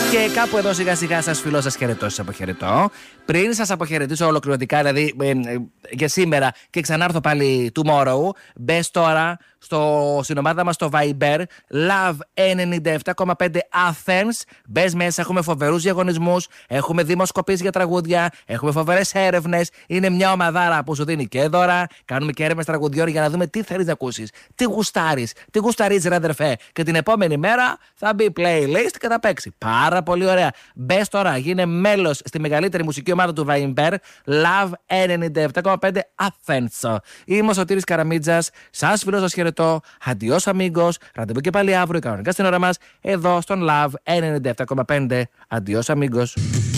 Και κάπου εδώ σιγά σιγά σας φιλώ, σας χαιρετώ, σας αποχαιρετώ. Πριν σας αποχαιρετήσω ολοκληρωτικά, δηλαδή για σήμερα και ξανάρθω πάλι tomorrow, μπες τώρα στην ομάδα μας στο Viber, Love 97,5 Athens. Μπες μέσα, έχουμε φοβερούς διαγωνισμούς, έχουμε δημοσκοπήσεις για τραγούδια, έχουμε φοβερές έρευνες. Είναι μια ομαδάρα που σου δίνει και δώρα. Κάνουμε και έρευνες τραγουδιών για να δούμε τι θέλεις να ακούσεις, τι γουστάρεις, τι γουσταρίζεις, ρε αδερφέ. Και την επόμενη μέρα θα μπει playlist και θα παίξει. Πάρα πολύ ωραία. Μπες τώρα, γίνε μέλος στη μεγαλύτερη μουσική ομάδα του Viber, Love 97,5 Athens. Είμαι ο Σωτήρης Καραμίτζας. Σας φιλώ, σας χαιρετώ. Αντιός αμίγκος. Ραντεβού και πάλι αύριο κανονικά στην ώρα μας, εδώ στον Love 97,5. Αντιός αμίγκος.